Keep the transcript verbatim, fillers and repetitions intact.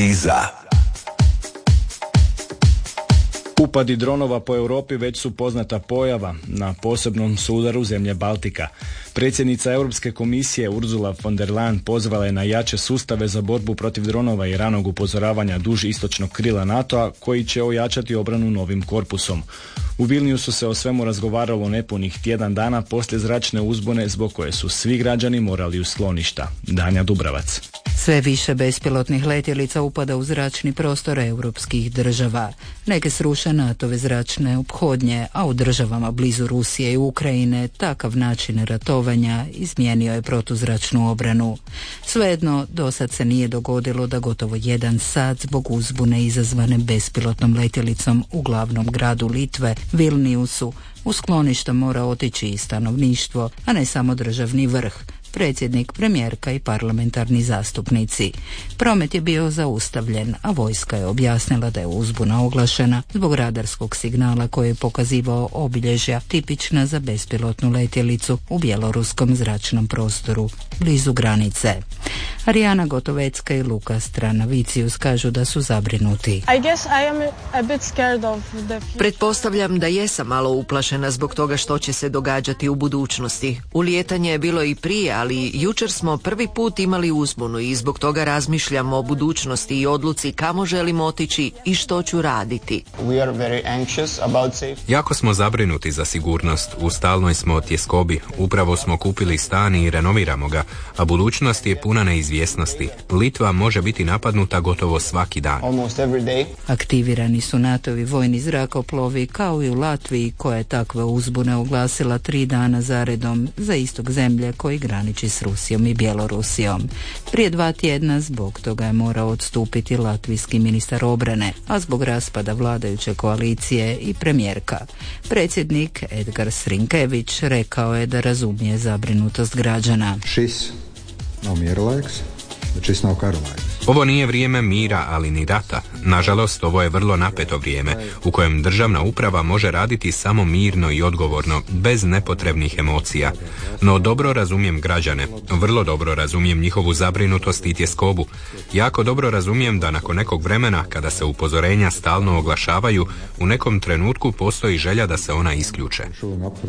Bliza. Upadi dronova po Europi već su poznata pojava. Na posebnom su udaru zemlje Baltika. Predsjednica Europske komisije Ursula von der Leyen pozvala je na jače sustave za borbu protiv dronova i ranog upozoravanja duž istočnog krila NATO-a koji će ojačati obranu novim korpusom. U Vilniusu se o svemu razgovaralo nepunih tjedan dana poslije zračne uzbune zbog koje su svi građani morali u skloništa. Danja Dubravac. Sve više bespilotnih letjelica upada u zračni prostor europskih država. Neke sruše NATO-ve zračne ophodnje, a u državama blizu Rusije i Ukrajine takav način ratovanja izmijenio je protuzračnu obranu. Svejedno, dosad se nije dogodilo da gotovo jedan sat zbog uzbune izazvane bespilotnom letjelicom u glavnom gradu Litve, Vilniusu, u skloništa mora otići i stanovništvo, a ne samo državni vrh, predsjednik, premijerka i parlamentarni zastupnici. Promet je bio zaustavljen, a vojska je objasnila da je uzbuna oglašena zbog radarskog signala koji je pokazivao obilježja tipična za bespilotnu letjelicu u bjeloruskom zračnom prostoru blizu granice. Arijana Gotovecka i Luka Stranavicius kažu da su zabrinuti. I guess I am a bit scared of the... Pretpostavljam da jesam malo uplašena zbog toga što će se događati u budućnosti. Ulijetanje je bilo i prije, ali jučer smo prvi put imali uzbunu i zbog toga razmišljam o budućnosti i odluci kamo želim otići i što ću raditi. Jako smo zabrinuti za sigurnost. U stalnoj smo tjeskobi. Upravo smo kupili stan i renoviramo ga, a budućnost je puna neizvjesnosti. Litva može biti napadnuta gotovo svaki dan. Aktivirani su NATO-vi vojni zrakoplovi kao i u Latviji koja je takve uzbune oglasila tri dana zaredom za istok zemlje koji graniči s Rusijom i Bjelorusijom. Prije dva tjedna zbog toga je morao odstupiti latvijski ministar obrane, a zbog raspada vladajuće koalicije i premijerka. Predsjednik Edgar Srinkević rekao je da razumije zabrinutost građana. Šis nav mierlaiks, bet šis nav karalaiks. Ovo nije vrijeme mira, ali ni rata. Nažalost, ovo je vrlo napeto vrijeme u kojem državna uprava može raditi samo mirno i odgovorno, bez nepotrebnih emocija. No dobro razumijem građane, vrlo dobro razumijem njihovu zabrinutost i tjeskobu. Jako dobro razumijem da nakon nekog vremena, kada se upozorenja stalno oglašavaju, u nekom trenutku postoji želja da se ona isključe.